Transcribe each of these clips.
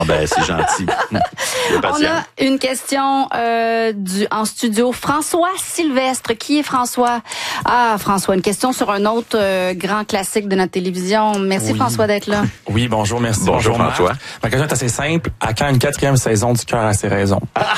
Ben, c'est gentil. On a une question en studio. François Sylvestre. Qui est François? Ah, François, une question sur un autre grand classique de notre télévision. Merci, François, d'être là. Oui, bonjour, merci. Bonjour François. Marc. Ma question est assez simple. À quand une 4e saison du Cœur à ses raisons?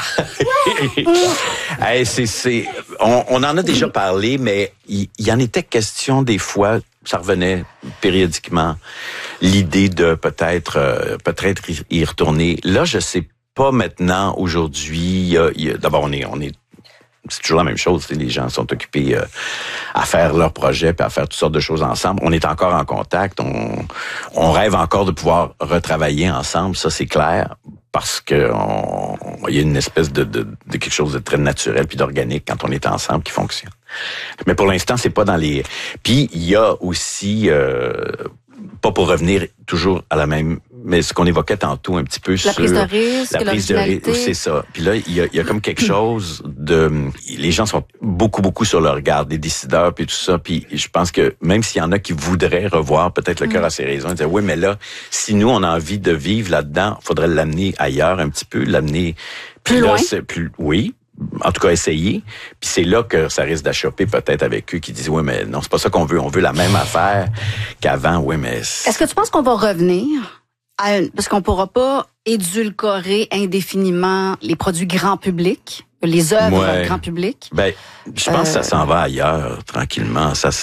Hey, on en a déjà parlé, mais il y en était question des fois. Ça revenait périodiquement, l'idée de peut-être y retourner. Là, je sais pas maintenant, aujourd'hui, d'abord on est c'est toujours la même chose, les gens sont occupés à faire leurs projets puis à faire toutes sortes de choses ensemble. On est encore en contact, on rêve encore de pouvoir retravailler ensemble, ça c'est clair, parce que il y a une espèce de quelque chose de très naturel puis d'organique quand on est ensemble qui fonctionne. Mais pour l'instant, c'est pas dans les... Puis il y a aussi, pas pour revenir toujours à la même... Mais ce qu'on évoquait tantôt un petit peu sur... La prise de risque, la prise de risque, c'est ça. Puis là, il y a comme quelque chose de... Les gens sont beaucoup sur leur garde, les décideurs, puis tout ça. Puis je pense que même s'il y en a qui voudraient revoir peut-être le Cœur à ses raisons, ils disent, oui, mais là, si nous, on a envie de vivre là-dedans, faudrait l'amener ailleurs un petit peu, l'amener... Plus là, loin? Oui. En tout cas, essayer. Puis c'est là que ça risque d'achopper peut-être avec eux qui disent, oui, mais non, c'est pas ça qu'on veut. On veut la même affaire qu'avant. Oui, mais... Est-ce que tu penses qu'on va revenir parce qu'on pourra pas édulcorer indéfiniment les produits grand public, les œuvres grand public? Ben, je pense que ça s'en va ailleurs, tranquillement. Ça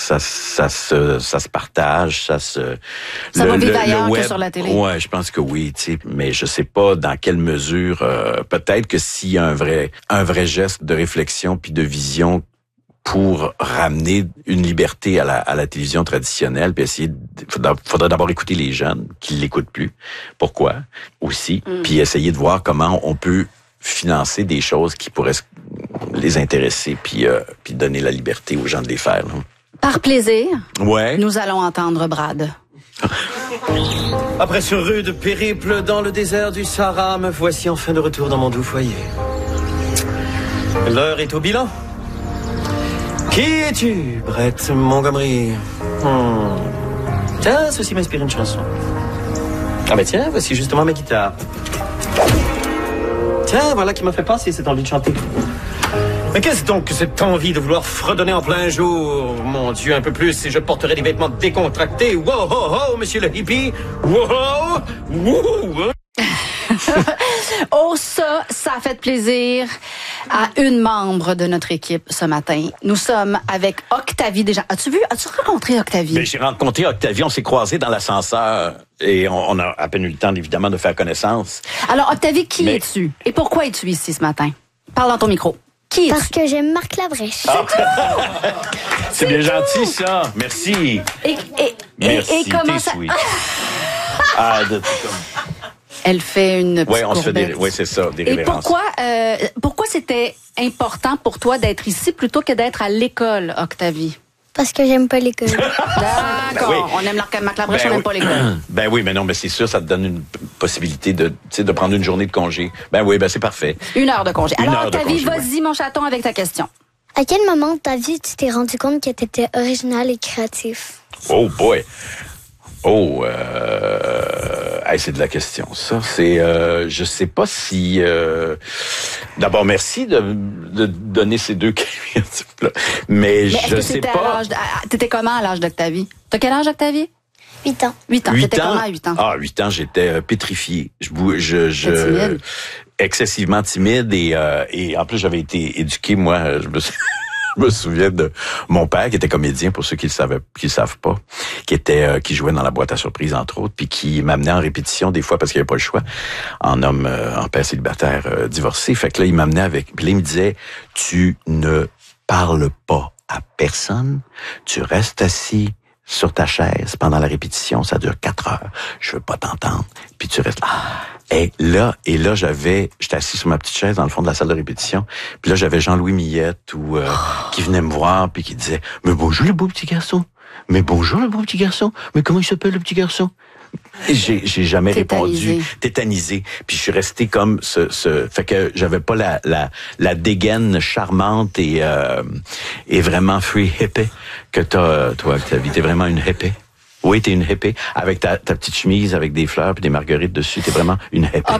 se partage, ça va vivre ailleurs que sur la télé. Ouais, je pense que oui, tu sais, mais je sais pas dans quelle mesure, peut-être que s'il y a un vrai geste de réflexion puis de vision pour ramener une liberté à la télévision traditionnelle, puis essayer, faudrait d'abord écouter les jeunes qui l'écoutent plus. Pourquoi? Aussi. Puis essayer de voir comment on peut financer des choses qui pourraient les intéresser, puis donner la liberté aux gens de les faire. Là. Par plaisir, ouais. Nous allons entendre Brad. Après ce rude périple dans le désert du Sahara, me voici enfin de retour dans mon doux foyer. L'heure est au bilan. Qui es-tu, Brett Montgomery? Tiens, ceci m'inspire une chanson. Ah ben tiens, voici justement ma guitare. Tiens, voilà qui m'a fait passer cette envie de chanter. Mais qu'est-ce donc que cette envie de vouloir fredonner en plein jour? Mon Dieu, un peu plus et je porterai des vêtements décontractés. Wow, ho, ho, monsieur le hippie. Wow, wouh. Oh, ça a fait plaisir à une membre de notre équipe ce matin. Nous sommes avec Octavie Desjardins. As-tu rencontré Octavie? Ben, j'ai rencontré Octavie, on s'est croisés dans l'ascenseur et on a à peine eu le temps, évidemment, de faire connaissance. Alors, Octavie, qui es-tu? Et pourquoi es-tu ici ce matin? Parle dans ton micro. Qui es-tu? Parce que j'aime Marc Labrèche. C'est bien gentil, ça. Merci. Merci, et comment ça... Elle fait une petite on se fait courbette. c'est ça, des Et révérences. pourquoi c'était important pour toi d'être ici plutôt que d'être à l'école, Octavie? Parce que j'aime pas l'école. D'accord. Oui. On aime Marc Labrèche, on n'aime pas l'école. Ben oui, mais non, mais c'est sûr, ça te donne une possibilité de prendre une journée de congé. Ben oui, ben c'est parfait. 1 heure de congé. Alors, heure de Octavie, congé, vas-y, mon chaton, avec ta question. À quel moment de ta vie tu t'es rendu compte que t'étais original et créatif? Oh boy. Oh, c'est de la question, ça. C'est, je sais pas si... D'abord, merci de donner ces deux qualificatifs-là. Mais je sais pas... T'étais comment à l'âge d'Octavie? T'as quel âge, Octavie? 8 ans. 8 ans. T'étais comment à 8 ans? Ah, 8 ans, j'étais pétrifié. T'es timide? Excessivement timide et en plus, j'avais été éduqué, moi, je me souviens de mon père qui était comédien, pour ceux qui le savent pas, qui jouait dans la boîte à surprise entre autres, puis qui m'amenait en répétition des fois parce qu'il n'y avait pas le choix, en père célibataire divorcé. Fait que là il m'amenait avec, puis là il me disait tu ne parles pas à personne, tu restes assis sur ta chaise pendant la répétition, ça dure 4 heures. Je veux pas t'entendre. Puis tu restes là. Et là, j'étais assis sur ma petite chaise dans le fond de la salle de répétition. Puis là, j'avais Jean-Louis Millette qui venait me voir puis qui disait « Mais bonjour le beau petit garçon. Mais bonjour le beau petit garçon. Mais comment il s'appelle le petit garçon? » J'ai jamais répondu. Tétanisé. Puis je suis resté comme fait que j'avais pas la dégaine charmante et vraiment free hippie que t'as, toi, Octavie. T'es vraiment une hippie. Oui, t'es une hippie. Avec ta petite chemise, avec des fleurs puis des marguerites dessus, t'es vraiment une hippie.